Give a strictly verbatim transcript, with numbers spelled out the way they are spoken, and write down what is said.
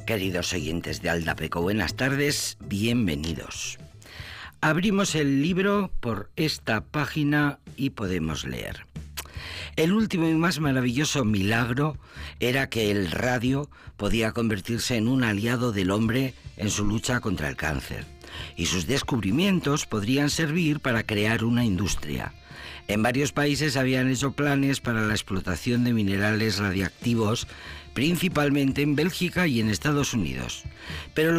Queridos oyentes de Aldapeco, buenas tardes, bienvenidos. Abrimos el libro por esta página y podemos leer. El último y más maravilloso milagro era que el radio podía convertirse en un aliado del hombre en su lucha contra el cáncer, y sus descubrimientos podrían servir para crear una industria. En varios países habían hecho planes para la explotación de minerales radiactivos, principalmente en Bélgica y en Estados Unidos. Pero